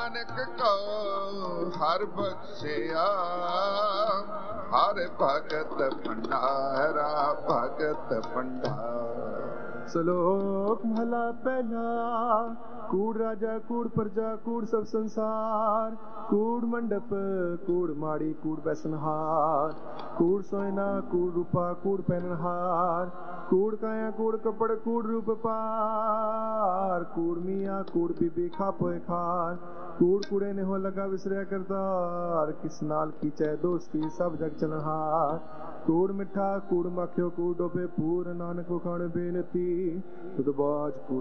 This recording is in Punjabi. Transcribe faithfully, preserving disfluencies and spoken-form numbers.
ਨਾਨਕ ਕੋ ਹਰ ਬਖਸ਼ਿਆ, ਹਰ ਭਗਤ ਭੰਡਾਰਾ, ਭਗਤ ਭੰਡਾਰਾ। ਸ਼ਲੋਕ ਮਹਲਾ ਪਹਿਲਾ। ਕੂੜ ਰਾਜਾ ਕੂੜ ਪ੍ਰਜਾ ਕੂੜ ਸਭ ਸੰਸਾਰ, ਕੂੜ ਮੰਡਪ ਕੂੜ ਮਾੜੀ ਕੂੜ ਬੈਸਨਹਾਰ, ਕੂੜ ਸੋਇਨਾ ਕੂੜ ਰੂਪਾ ਕੂੜ ਪਹਿਨਹਾਰ, ਕੂੜ ਕਾਇਆ ਕੂੜ ਕੱਪੜ ਕੂੜ ਰੂਪ ਪਾਰ, ਕੂੜ ਮੀਆਂ ਕੂੜ ਬੀਬੀ ਖਾਪੋਏ ਖਾਰ, ਕੂੜ ਕੂੜੇ ਨੇ ਹੋ ਲਗਾ ਵਿਸਰਿਆ ਕਰਤਾਰ, ਕਿਸ ਨਾਲ ਕੀਚੈ ਦੋਸਤੀ ਸਭ ਜਗ ਚਲਨਹਾਰ, ਕੂੜ ਮਿੱਠਾ ਕੂੜ ਮੱਖਿਓ ਕੂੜ ਡੋਬੇ ਪੂਰ, ਨਾਨਕ ਵਖਾਣ ਬੇਨਤੀ ਤੁਧ ਬਾਝ ਕੂੜ